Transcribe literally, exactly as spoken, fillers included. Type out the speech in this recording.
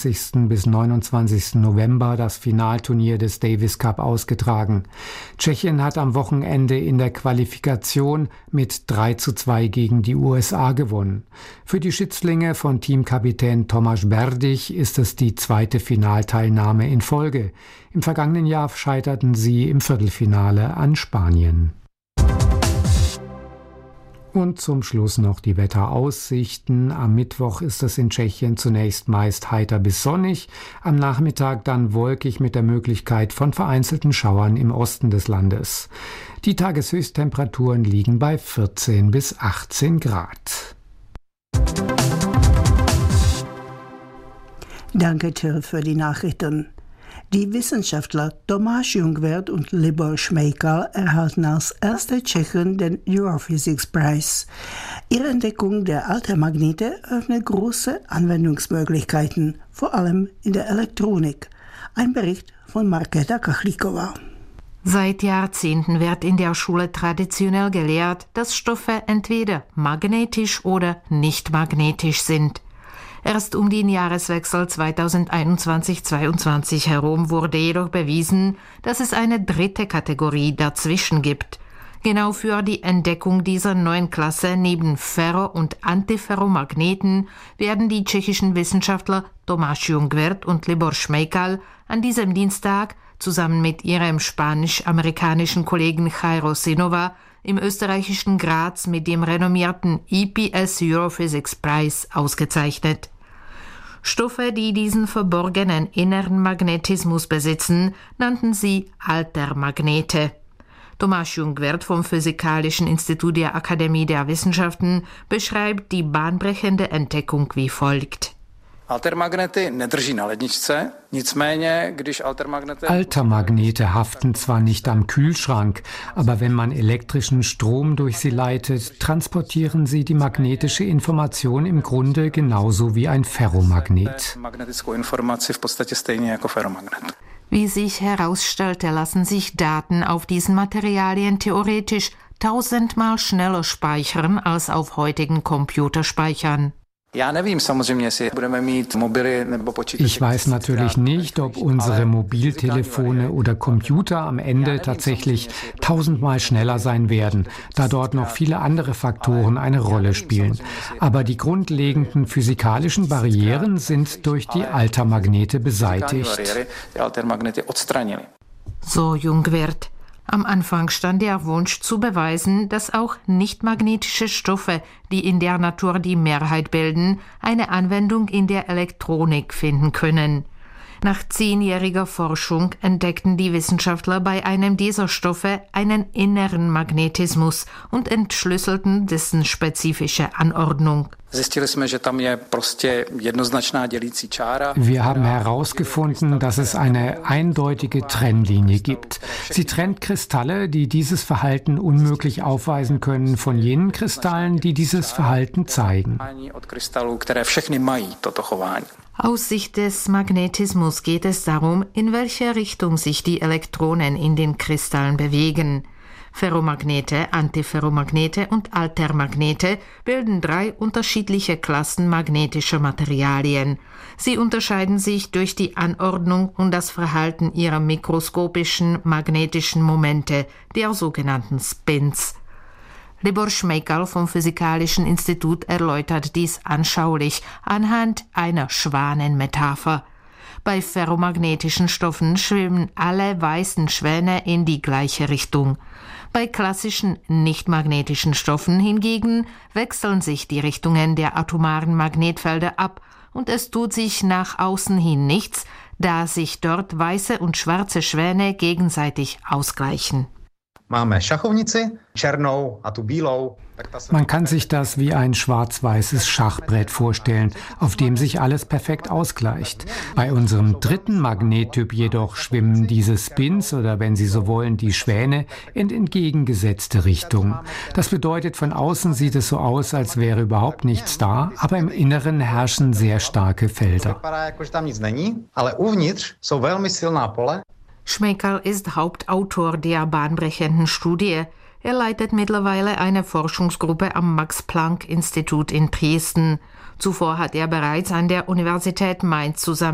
achtundzwanzigsten bis neunundzwanzigsten November das Finalturnier des Davis Cup ausgetragen. Tschechien hat am Wochenende in der Qualifikation mit drei zu zwei gegen die U S A gewonnen. Für die Schützlinge von Teamkapitän Tomáš Berdych ist es die zweite Finalteilnahme in Folge. Im vergangenen Jahr scheiterten sie im Viertelfinale an Spanien. Und zum Schluss noch die Wetteraussichten. Am Mittwoch ist es in Tschechien zunächst meist heiter bis sonnig, am Nachmittag dann wolkig mit der Möglichkeit von vereinzelten Schauern im Osten des Landes. Die Tageshöchsttemperaturen liegen bei vierzehn bis achtzehn Grad. Danke, Till, für die Nachrichten. Die Wissenschaftler Tomáš Jungwirth und Libor Šmejkal erhalten als erste Tschechen den Europhysics-Preis. Ihre Entdeckung der Altermagnete öffnet große Anwendungsmöglichkeiten, vor allem in der Elektronik. Ein Bericht von Markéta Kachlíková. Seit Jahrzehnten wird in der Schule traditionell gelehrt, dass Stoffe entweder magnetisch oder nicht magnetisch sind. Erst um den Jahreswechsel zweitausendeinundzwanzig zweiundzwanzig herum wurde jedoch bewiesen, dass es eine dritte Kategorie dazwischen gibt. Genau für die Entdeckung dieser neuen Klasse neben Ferro- und Antiferromagneten werden die tschechischen Wissenschaftler Tomáš Jungwirth und Libor Šmejkal an diesem Dienstag zusammen mit ihrem spanisch-amerikanischen Kollegen Jairo Sinova im österreichischen Graz mit dem renommierten E P S Europhysics Preis ausgezeichnet. Stoffe, die diesen verborgenen inneren Magnetismus besitzen, nannten sie Altermagnete. Tomáš Jungwirth vom Physikalischen Institut der Akademie der Wissenschaften beschreibt die bahnbrechende Entdeckung wie folgt. Altermagnety nedrží na ledničce, nicméně, když altermagnety... Altermagnete haften zwar nicht am Kühlschrank, aber wenn man elektrischen Strom durch sie leitet, transportieren sie die magnetische Information im Grunde genauso wie ein Ferromagnet. Wie sich herausstellte, lassen sich Daten auf diesen Materialien theoretisch tausendmal schneller speichern als auf heutigen Computerspeichern. Ich weiß natürlich nicht, ob unsere Mobiltelefone oder Computer am Ende tatsächlich tausendmal schneller sein werden, da dort noch viele andere Faktoren eine Rolle spielen. Aber die grundlegenden physikalischen Barrieren sind durch die Altermagnete beseitigt. So Jungwirth. Am Anfang stand der Wunsch zu beweisen, dass auch nicht-magnetische Stoffe, die in der Natur die Mehrheit bilden, eine Anwendung in der Elektronik finden können. Nach zehnjähriger Forschung entdeckten die Wissenschaftler bei einem dieser Stoffe einen inneren Magnetismus und entschlüsselten dessen spezifische Anordnung. Wir haben herausgefunden, dass es eine eindeutige Trennlinie gibt. Sie trennt Kristalle, die dieses Verhalten unmöglich aufweisen können, von jenen Kristallen, die dieses Verhalten zeigen. Aus Sicht des Magnetismus geht es darum, in welche Richtung sich die Elektronen in den Kristallen bewegen. Ferromagnete, Antiferromagnete und Altermagnete bilden drei unterschiedliche Klassen magnetischer Materialien. Sie unterscheiden sich durch die Anordnung und das Verhalten ihrer mikroskopischen magnetischen Momente, der sogenannten Spins. Libor Šmejkal vom Physikalischen Institut erläutert dies anschaulich anhand einer Schwanenmetapher. Bei ferromagnetischen Stoffen schwimmen alle weißen Schwäne in die gleiche Richtung. Bei klassischen nichtmagnetischen Stoffen hingegen wechseln sich die Richtungen der atomaren Magnetfelder ab und es tut sich nach außen hin nichts, da sich dort weiße und schwarze Schwäne gegenseitig ausgleichen. Máme šachovnici, černou a tu bílou. Man kann sich das wie ein schwarz-weißes Schachbrett vorstellen, auf dem sich alles perfekt ausgleicht. Bei unserem dritten Magnettyp jedoch schwimmen diese Spins oder, wenn Sie so wollen, die Schwäne in entgegengesetzte Richtungen. Das bedeutet, von außen sieht es so aus, als wäre überhaupt nichts da, aber im Inneren herrschen sehr starke Felder. Šmejkal ist Hauptautor der bahnbrechenden Studie. Er leitet mittlerweile eine Forschungsgruppe am Max-Planck-Institut in Dresden. Zuvor hat er bereits an der Universität Mainz zusammen